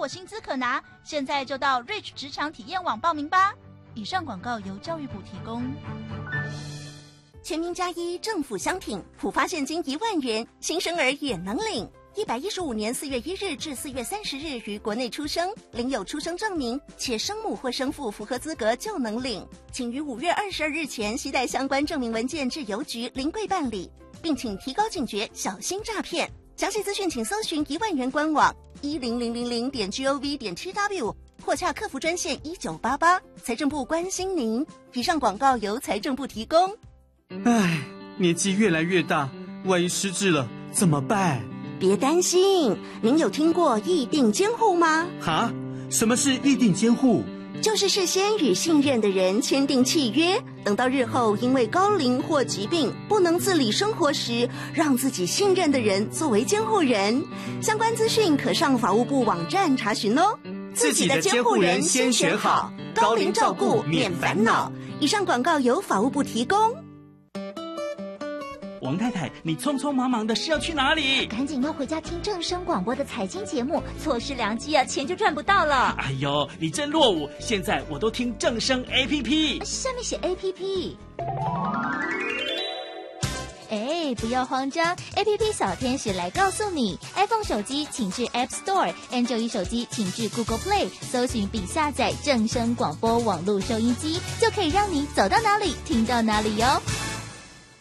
活薪资可拿，现在就到 Rich 职场体验网报名吧。以上广告由教育部提供。 全民+1政府相挺，普发现金1万元，新生儿也能领。115年4月1日至4月30日于国内出生，领有出生证明，且生母或生父符合资格就能领。请于5月22日前携带相关证明文件至邮局临柜办理，并请提高警觉，小心诈骗。详细资讯请搜寻1万元官网10000.gov.tw 或洽客服专线1988。财政部关心您。以上广告由财政部提供。 唉，年纪越来越大，万一失智了怎么办？ 别担心，您有听过议定监护吗？ 哈？什么是议定监护？ 就是事先与信任的人签订契约，等到日后因为高龄或疾病不能自理生活时，让自己信任的人作为监护人。相关资讯可上法务部网站查询哦。 自己的监护人先选好，高龄照顾免烦恼。 以上广告由法务部提供。 王太太，你匆匆忙忙的是要去哪里？ 赶紧要回家听正声广播的财经节目，错失良机啊，钱就赚不到了。 哎呦，你真落伍！现在我都听正声 APP， 下面写 APP。哎，不要慌张 ，APP 小天使来告诉你 ，iPhone 手机请至 App Store，Android 手机请至 Google Play， 搜寻并下载正声广播网络收音机，就可以让你走到哪里听到哪里哟。